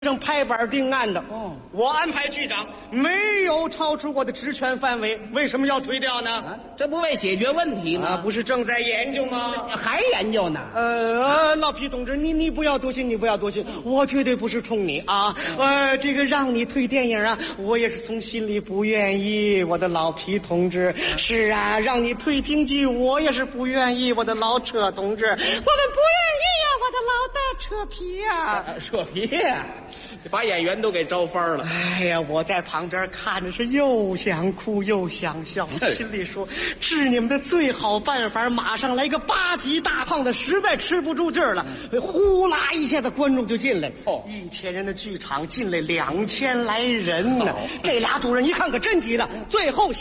正拍板定案的。 哦， 我安排剧长没有超出我的职权范围，为什么要推掉呢？ 这不为解决问题吗？ 不是正在研究吗？ 还研究呢？ 老皮同志，你不要多心，你不要多心，我绝对不是冲你啊。这个让你推电影啊，我也是从心里不愿意，我的老皮同志。是啊，让你推京剧，我也是不愿意，我的老车同志。我们不愿意呀，我的老大扯皮呀， 扯皮呀，把演员都给招翻了。 哎呀，我在旁边看着是又想哭又想笑，心里说治你们的最好办法，马上来个8级大胖的，实在吃不住劲儿了，呼啦一下子观众就进来，1000人的剧场进来2000来人呢。这俩主任一看可真急了，最后